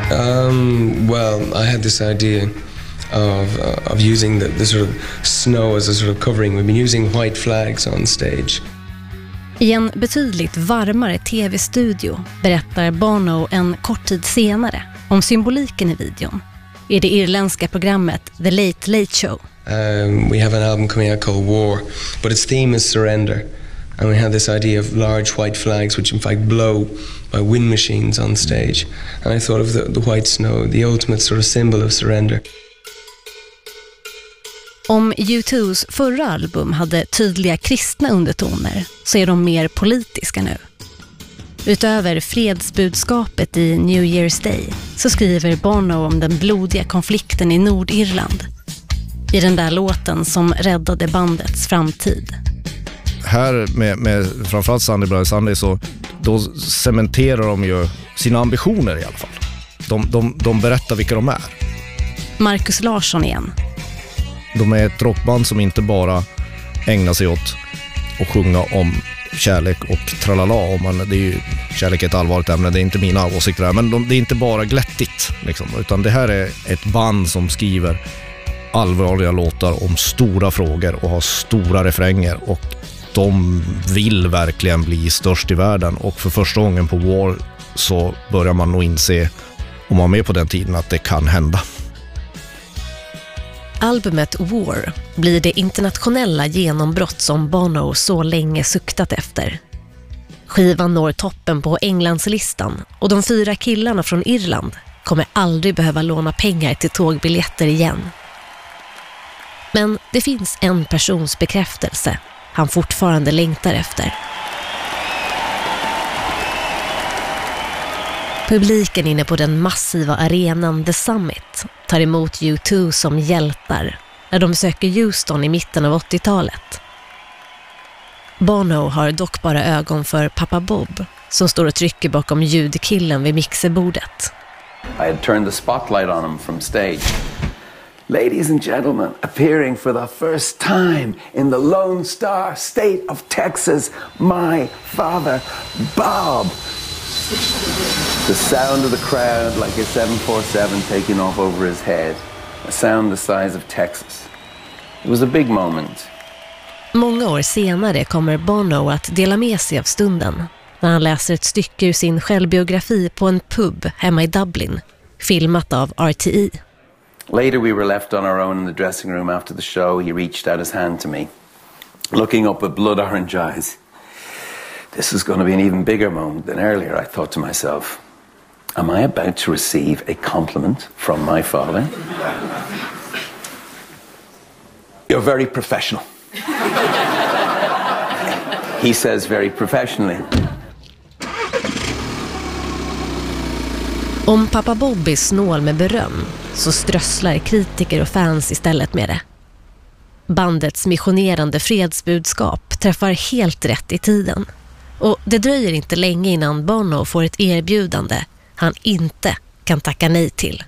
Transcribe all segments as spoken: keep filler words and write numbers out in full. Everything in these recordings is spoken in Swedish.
Um, well, I had this idea of uh, of using the, the sort of snow as a sort of covering. We've been using white flags on stage. I en betydligt varmare tv-studio berättar Bono en kort tid senare om symboliken i videon i det irländska programmet The Late Late Show. Um, we have an album coming out called War, but its theme is surrender. And we had this idea of large white flags which in fact blow by wind machines on stage. And I thought of the, the white snow, the ultimate sort of symbol of surrender. Om U two's förra album hade tydliga kristna undertoner så är de mer politiska nu. Utöver fredsbudskapet i New Year's Day så skriver Bono om den blodiga konflikten i Nordirland. I den där låten som räddade bandets framtid. Här med, med framförallt Sunday Bloody Sunday så då cementerar de ju sina ambitioner i alla fall. De, de, de berättar vilka de är. Marcus Larsson igen. De är ett rockband som inte bara ägnar sig åt att sjunga om kärlek och tralala. Om man, det är ju, kärlek är ett allvarligt ämne, det är inte mina åsikter här, men de, det är inte bara glättigt liksom, utan det här är ett band som skriver allvarliga låtar om stora frågor och har stora refränger, och de vill verkligen bli störst i världen. Och för första gången på War så börjar man nog inse, om man är med på den tiden, att det kan hända. Albumet War blir det internationella genombrott som Bono så länge suktat efter. Skivan når toppen på Englandslistan och de fyra killarna från Irland kommer aldrig behöva låna pengar till tågbiljetter igen. Men det finns en persons bekräftelse han fortfarande längtar efter. Publiken inne på den massiva arenan The Summit tar emot U two som hjältar när de söker Houston i mitten av åttiotalet. Bono har dock bara ögon för pappa Bob som står och trycker bakom ljudkillen vid mixerbordet. I had turned the spotlight on him from stage. Ladies and gentlemen, appearing for the first time in the Lone Star State of Texas, my father, Bob. The sound of the crowd like a seven forty-seven taking off over his head. A sound the size of Texas. It was a big moment. Många år senare kommer Bono att dela med sig av stunden när han läser ett stycke ur sin självbiografi på en pub hemma i Dublin, filmat av R T E. Later we were left on our own in the dressing room after the show. He reached out his hand to me, looking up with blood orange eyes. This is going to be an even bigger moment than earlier, I thought to myself. Am I about to receive a compliment from my father? You're very professional. He says very professionally. Om pappa Bob är snål med beröm så strösslar kritiker och fans istället med det. Bandets missionerande fredsbudskap träffar helt rätt i tiden. Och det dröjer inte länge innan Bono får ett erbjudande han inte kan tacka nej till.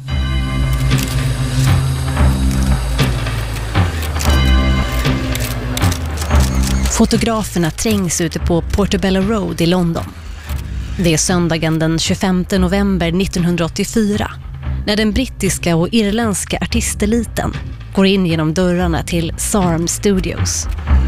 Fotograferna trängs ute på Portobello Road i London. Det är söndagen den tjugofemte november nittonhundraåttiofyra när den brittiska och irländska artisteliten går in genom dörrarna till S A R M Studios.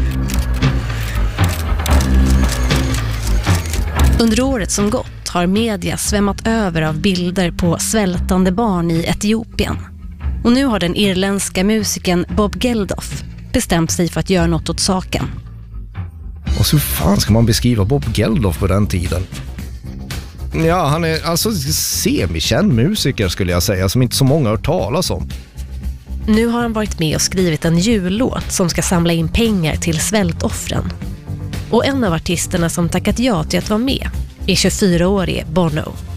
Under året som gått har media svämmat över av bilder på svältande barn i Etiopien. Och nu har den irländska musikern Bob Geldof bestämt sig för att göra något åt saken. Och så fan ska man beskriva Bob Geldof på den tiden? Ja, han är alltså semikänd musiker skulle jag säga, som inte så många har hört talas om. Nu har han varit med och skrivit en jullåt som ska samla in pengar till svältoffren. Och en av artisterna som tackat ja till att vara med är tjugofyraårige Bono.